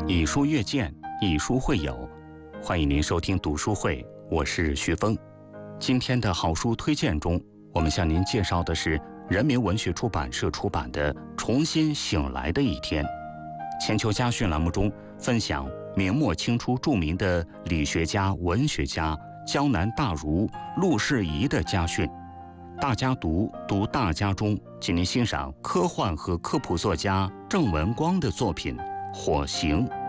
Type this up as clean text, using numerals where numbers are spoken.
以书阅鉴，以书会友。欢迎您收听读书会，我是徐峰。今天的好书推荐中，我们向您介绍的是人民文学出版社出版的《重新醒来的一天》。千秋家训栏目中分享明末清初著名的理学家、文学家江南大儒陆士仪的家训。大家读大家中，请您欣赏科幻和科普作家郑文光的作品《火刑》。